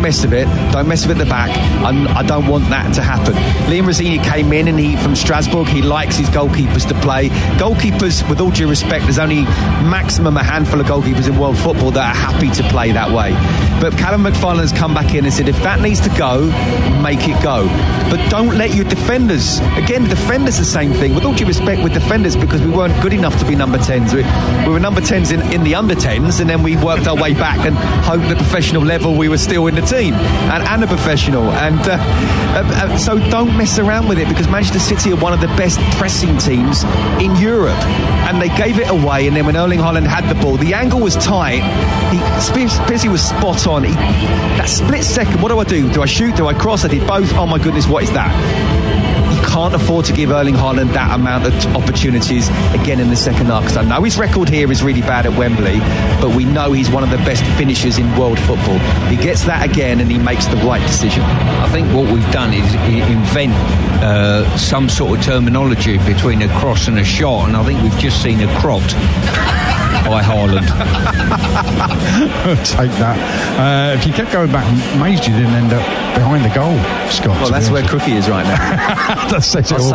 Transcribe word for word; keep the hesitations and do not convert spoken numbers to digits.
mess with it. Don't mess with it at the back. I'm, I don't want that to happen. Liam Rosini came in and he from Strasbourg. He likes his goalkeepers to play. Goalkeepers, with all due respect, there's only maximum a handful of goalkeepers in world football that are happy to play that way. But Callum McFarlane has come back in and said, if that needs to go, make it go. But don't let your defenders, again, defenders the same thing. With all due respect with defenders, because we weren't good enough to be number tens. We, we were number tens in, in the under tens, and then we worked our way back and hoped at the professional level we were still in the team and, and a professional. And uh, uh, so don't mess around with it, because Manchester City are one of the best pressing teams in Europe. And they gave it away, and then when Erling Haaland had the ball, the angle was tight. He, Pizzi was spot on. He, that split second, what do I do? Do I shoot? Do I cross? I did both. Oh my goodness, what is that? You can't afford to give Erling Haaland that amount of opportunities again in the second half, because I know his record here is really bad at Wembley, but we know he's one of the best finishers in world football. He gets that again and he makes the right decision. I think what we've done is invent uh, some sort of terminology between a cross and a shot, and I think we've just seen a crot by Haaland. Take that. Uh, if you kept going back, amazed you didn't end up behind the goal, Scott. Well, that's where Crookie is right now. That says it all.